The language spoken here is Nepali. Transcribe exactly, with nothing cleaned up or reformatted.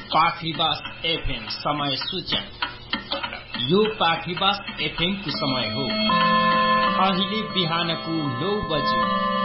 पाखरीबास एफएम समय सूचना। यो पाखरीबास एफएम को समय हो अहिले बिहानको नौ बजे।